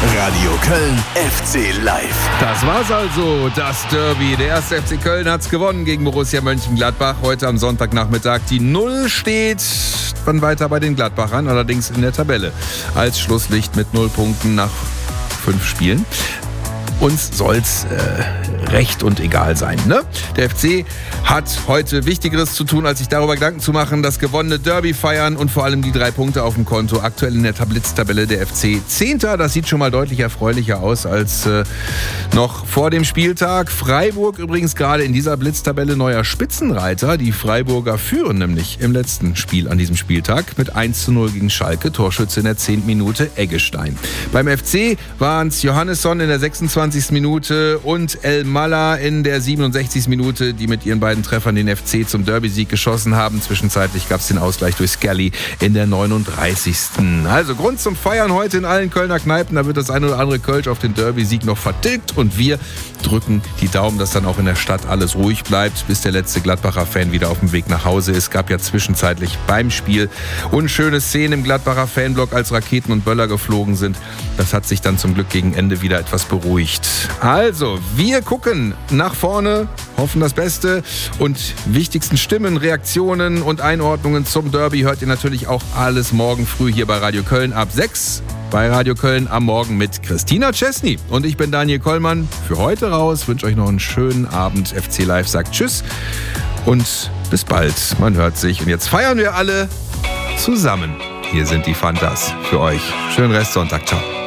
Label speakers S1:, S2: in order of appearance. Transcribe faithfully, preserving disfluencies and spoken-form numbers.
S1: Radio Köln F C Live.
S2: Das war's also, das Derby. Der erste F C Köln hat's gewonnen gegen Borussia Mönchengladbach. Heute am Sonntagnachmittag. Die Null steht dann weiter bei den Gladbachern, allerdings in der Tabelle. Als Schlusslicht mit null Punkten nach fünf Spielen. Uns soll's äh, recht und egal sein, ne? Der F C hat heute Wichtigeres zu tun, als sich darüber Gedanken zu machen, das gewonnene Derby feiern und vor allem die drei Punkte auf dem Konto. Aktuell in der Blitztabelle der F C Zehnter. Das sieht schon mal deutlich erfreulicher aus als äh, noch vor dem Spieltag. Freiburg übrigens gerade in dieser Blitztabelle neuer Spitzenreiter. Die Freiburger führen nämlich im letzten Spiel an diesem Spieltag mit eins zu null gegen Schalke. Torschütze in der zehnten Minute Eggestein. Beim F C waren es Johannesson in der sechsundzwanzigsten Minute und El Malla in der siebenundsechzigsten Minute, die mit ihren beiden Treffern den F C zum Derby-Sieg geschossen haben. Zwischenzeitlich gab es den Ausgleich durch Skelly in der neununddreißigsten Also Grund zum Feiern heute in allen Kölner Kneipen. Da wird das ein oder andere Kölsch auf den Derby-Sieg noch vertilgt und wir drücken die Daumen, dass dann auch in der Stadt alles ruhig bleibt, bis der letzte Gladbacher Fan wieder auf dem Weg nach Hause ist. Es gab ja zwischenzeitlich beim Spiel unschöne Szenen im Gladbacher Fanblock, als Raketen und Böller geflogen sind. Das hat sich dann zum Glück gegen Ende wieder etwas beruhigt. Also, wir gucken nach vorne, hoffen das Beste und wichtigsten Stimmen, Reaktionen und Einordnungen zum Derby hört ihr natürlich auch alles morgen früh hier bei Radio Köln ab sechs. Bei Radio Köln am Morgen mit Christina Chesney. Und ich bin Daniel Kollmann. Für heute raus, wünsche euch noch einen schönen Abend. F C Live sagt Tschüss und bis bald. Man hört sich. Und jetzt feiern wir alle zusammen. Hier sind die Fantas für euch. Schönen Restsonntag. Ciao.